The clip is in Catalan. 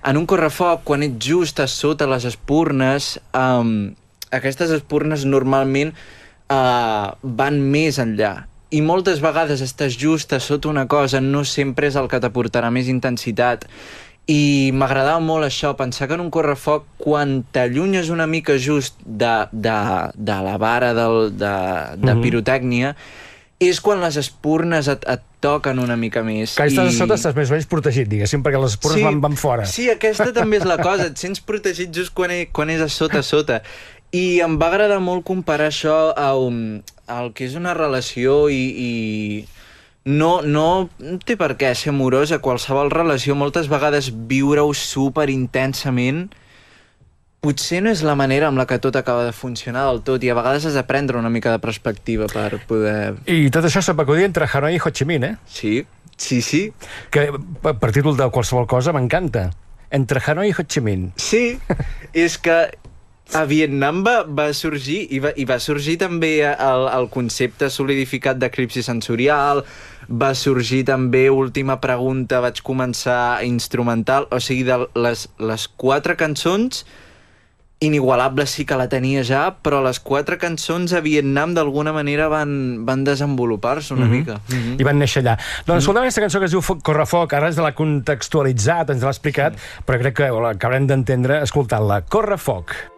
En un correfoc, quan ets just a sota les espurnes, aquestes espurnes normalment van més enllà. I moltes vegades estàs just a sota una cosa, no sempre és el que t'aportarà més intensitat. I m'agradava molt això, pensar que en un correfoc, quan t'allunyes una mica just de la vara de pirotècnia, és quan les espurnes et toquen una mica més. Que estàs a sota, estàs més o menys protegit, diguéssim, perquè les espurnes van fora. Sí, aquesta també és la cosa, et sents protegit just quan és a sota. I em va agradar molt comparar això al que és una relació i no té per què ser amorosa, qualsevol relació, moltes vegades viure-ho superintensament potser no és la manera amb la que tot acaba de funcionar del tot, i a vegades has de prendre una mica de perspectiva per poder... I tot això s'ha acudit entre Hanoi i Ho Chi Minh, eh? Sí. Que per títol de qualsevol cosa m'encanta. Entre Hanoi i Ho Chi Minh. Sí, és que a Vietnam va sorgir, i va sorgir també el concepte solidificat d'eclipsi sensorial, va sorgir també Última pregunta, vaig començar instrumental, o sigui, de les 4 cançons, Inigualable sí que la tenia ja, però les 4 cançons a Vietnam d'alguna manera van desenvolupar-se una mica. I van néixer allà. Doncs escolta'm aquesta cançó que es diu Correfoc, ara ens l'ha contextualitzat, ens l'ha explicat, però crec que l'acabarem d'entendre escoltant-la. Correfoc.